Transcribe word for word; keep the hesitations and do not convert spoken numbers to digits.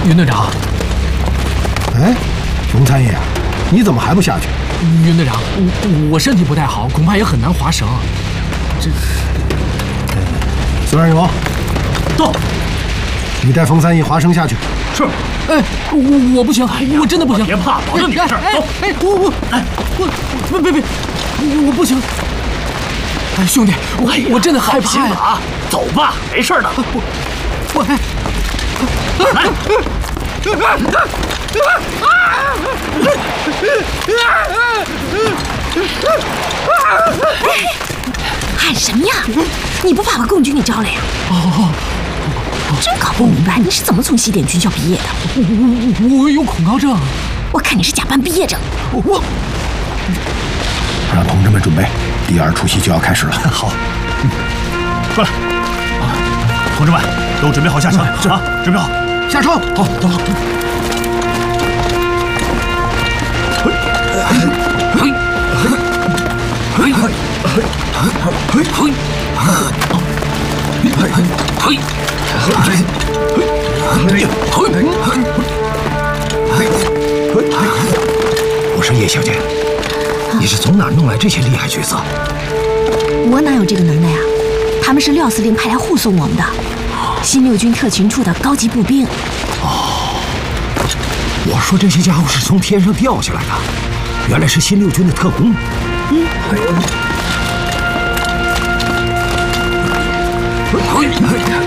云队长。 哎，冯参议啊，你怎么还不下去？ 云队长，我我身体不太好，恐怕也很难划绳。这…… 孙二勇， 到。 你带冯参议划绳下去。 是。 哎，我我不行，我真的不行。 别怕，保证你的事。走。 哎，我我哎我别别别，我我不行。哎，兄弟，我我真的害怕呀！ 啊，走吧，没事的。 我我哎。 来。 喊什么呀？你不怕把共军给招了呀？ 哦， 真搞不明白你是怎么从西点军校毕业的。 我我我有恐高症。 我看你是假扮毕业证。 我让同志们准备，第二出戏就要开始了。 好，嗯，过来。啊，同志们都准备好下车啊！准备好， 下车。 好，走好。 我说叶小姐，你是从哪儿弄来这些厉害角色？ 我哪有这个能耐啊？他们是廖司令派来护送我们的，新六军特勤处的高级步兵。 哦，我说这些家伙是从天上掉下来的，原来是新六军的特工。嗯。哎